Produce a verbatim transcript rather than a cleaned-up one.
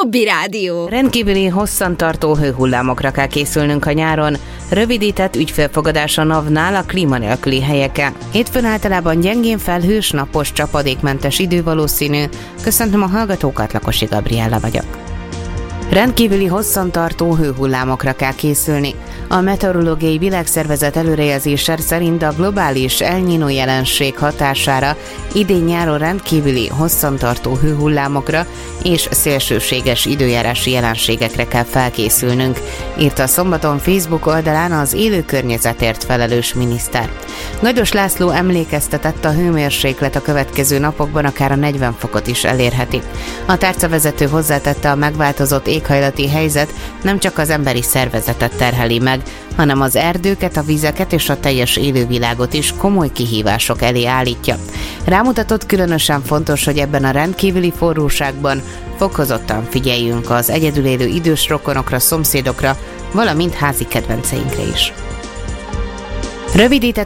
Jobbi Rádió. Rendkívüli hosszantartó hőhullámokra kell készülnünk a nyáron. Rövidített ügyfélfogadás a NAV-nál a klíma nélküli helyeken. Hétfőn általában gyengén felhős, napos, csapadékmentes idő valószínű. Köszöntöm a hallgatókat, Lakosi Gabriella vagyok. Rendkívüli hosszantartó hőhullámokra kell készülni. A Meteorológiai Világszervezet előrejelzése szerint a globális El Niño jelenség hatására idén nyáron rendkívüli hosszantartó hőhullámokra és szélsőséges időjárási jelenségekre kell felkészülnünk, írta szombaton Facebook oldalán az élő környezetért felelős miniszter. Gajdos László emlékeztetett, a hőmérséklet a következő napokban akár a negyven fokot is elérheti. A tárcavezető hozzátette, a megváltozott éghajlati helyzet nem csak az emberi szervezetet terheli meg, hanem az erdőket, a vizeket és a teljes élővilágot is komoly kihívások elé állítja. Rámutatott, különösen fontos, hogy ebben a rendkívüli forróságban fokozottan figyeljünk az egyedül élő idős rokonokra, szomszédokra, valamint házi kedvenceinkre is. Rövidített